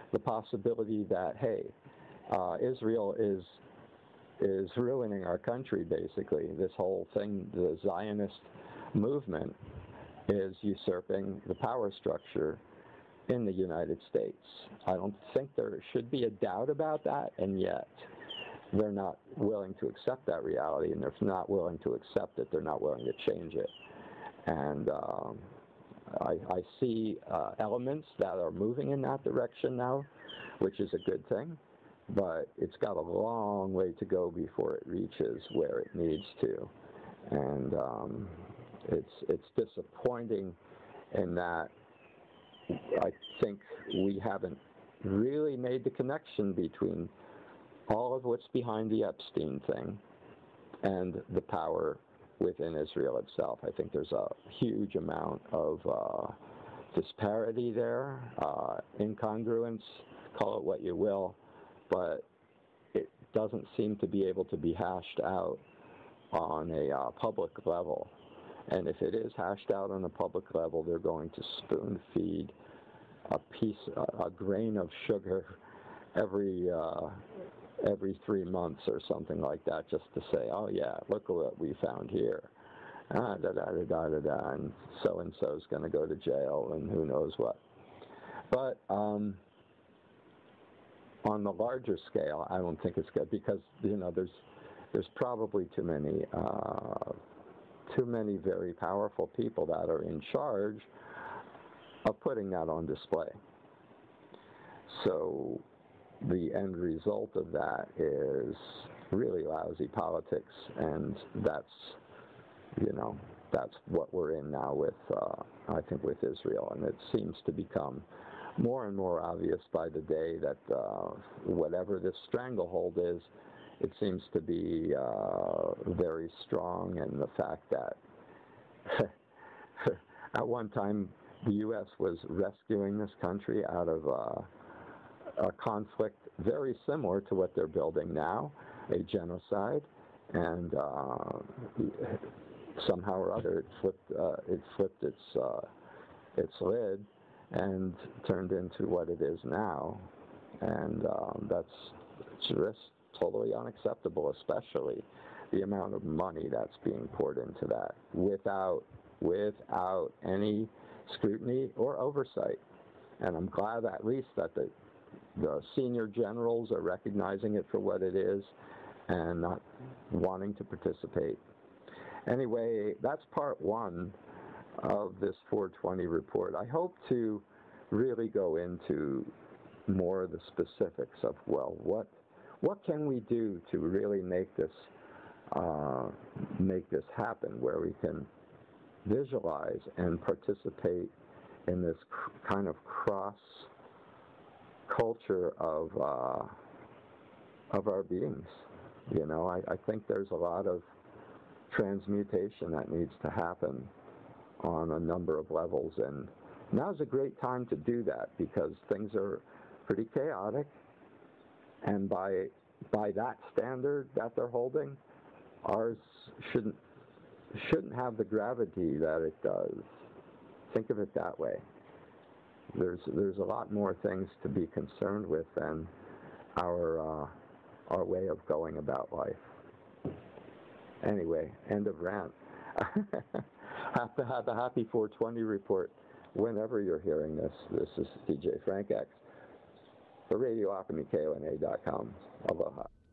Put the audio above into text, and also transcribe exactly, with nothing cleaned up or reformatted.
the possibility that, hey, uh, Israel is is ruining our country, basically. This whole thing, the Zionist movement, is usurping the power structure in the United States. I don't think there should be a doubt about that, and yet they're not willing to accept that reality, and they're not willing to accept it. They're not willing to change it. And um, I, I see uh, elements that are moving in that direction now, which is a good thing. But it's got a long way to go before it reaches where it needs to, and um, it's it's disappointing in that I think we haven't really made the connection between all of what's behind the Epstein thing and the power within Israel itself. I think there's a huge amount of uh, disparity there, uh, incongruence, call it what you will. But it doesn't seem to be able to be hashed out on a uh, public level. And if it is hashed out on a public level, they're going to spoon feed a piece, a, a grain of sugar every uh, every three months or something like that, just to say, oh yeah, look at what we found here. Ah, da da da da da da, and so and so's going to go to jail, and who knows what. But um, on the larger scale, I don't think it's good because, you know, there's there's probably too many uh, too many very powerful people that are in charge of putting that on display. So the end result of that is really lousy politics, and that's, you know, that's what we're in now with, uh, I think, with Israel, and it seems to become more and more obvious by the day that uh, whatever this stranglehold is, it seems to be uh, very strong, and the fact that at one time the U S was rescuing this country out of uh, a conflict very similar to what they're building now, a genocide, and uh, somehow or other it flipped, uh, it flipped its, uh, its lid and turned into what it is now, and um, that's just totally unacceptable, especially the amount of money that's being poured into that without without any scrutiny or oversight. And I'm glad at least that the the senior generals are recognizing it for what it is and not wanting to participate. Anyway, that's part one of this four twenty report. I hope to really go into more of the specifics of, well, what what can we do to really make this uh, make this happen, where we can visualize and participate in this cr- kind of cross culture of uh, of our beings. You know, I, I think there's a lot of transmutation that needs to happen on a number of levels, and now's a great time to do that because things are pretty chaotic, and by by that standard that they're holding, ours shouldn't shouldn't have the gravity that it does. Think of it that way. There's there's a lot more things to be concerned with than our uh, our way of going about life. Anyway, end of rant. Have to have a happy four twenty report whenever you're hearing this. This is D J Frank X for Radio Alchemy K O N A dot com. Aloha.